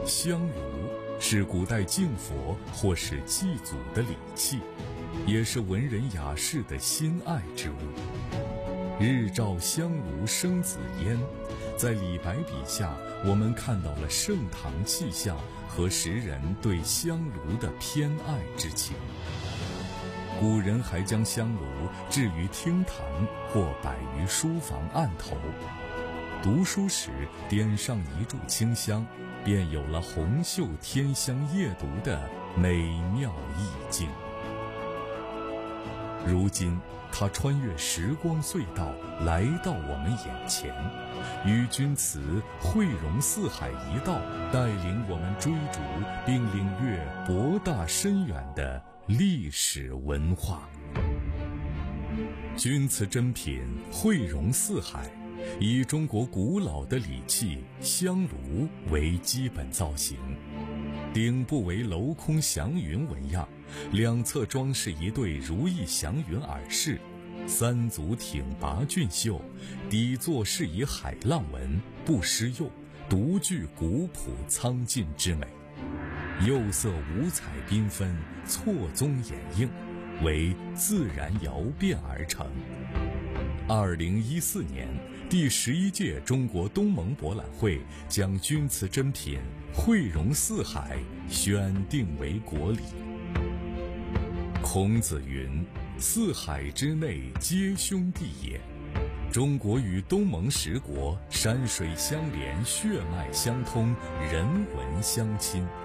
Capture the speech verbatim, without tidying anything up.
香炉是古代敬佛或是祭祖的礼器，也是文人雅士的心爱之物。日照香炉生紫烟，在李白笔下，我们看到了盛唐气象和时人对香炉的偏爱之情。古人还将香炉置于厅堂或摆于书房案头，读书时点上一炷清香，便有了红袖添香夜读的美妙意境。如今它穿越时光隧道来到我们眼前，与君词汇融四海一道，带领我们追逐并领略博大深远的历史文化。钧瓷珍品汇融四海，以中国古老的礼器香炉为基本造型，顶部为镂空祥云纹样，两侧装饰一对如意祥云耳饰，三足挺拔俊秀，底座是以海浪纹，不施釉，独具古朴苍劲之美。釉色五彩缤纷，错综掩映，为自然窑变而成。二零一四年，第十一届中国东盟博览会将钧瓷珍品汇融四海选定为国礼。孔子云：四海之内皆兄弟也。中国与东盟十国山水相连，血脉相通，人文相亲。